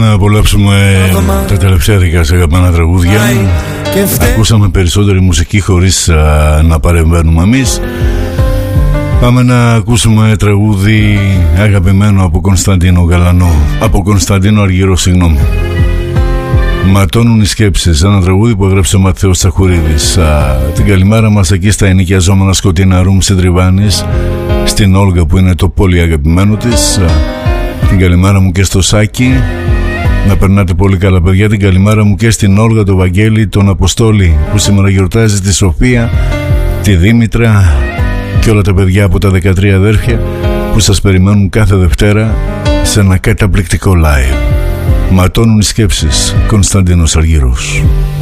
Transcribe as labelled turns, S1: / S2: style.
S1: Να απολαύσουμε τα τελευταία δικά σε αγαπημένα τραγούδια. Ακούσαμε περισσότερη μουσική χωρίς να παρεμβαίνουμε εμείς. Πάμε να ακούσουμε τραγούδι αγαπημένο από Κωνσταντίνο Γαλανό. Από Κωνσταντίνο Αργυρό, συγγνώμη. Ματώνουν οι σκέψεις, ένα τραγούδι που έγραψε ο Ματθαίος Τσαχουρίδης. Την καλημέρα μας εκεί στα ενοικιαζόμενα σκοτεινά ρούμ Συντριβάνης, στην Όλγα που είναι το πολύ αγαπημένο της. Την καλημέρα μου και στο Σάκη. Να περνάτε πολύ καλά, παιδιά. Την καλημέρα μου και στην Όλγα, τον Βαγγέλη, τον Αποστόλη που σήμερα γιορτάζει, τη Σοφία, τη Δήμητρα και όλα τα παιδιά από τα 13 αδέρφια που σας περιμένουν κάθε Δευτέρα σε ένα καταπληκτικό live. Ματώνουν οι σκέψεις. Κωνσταντίνος Αργυρός.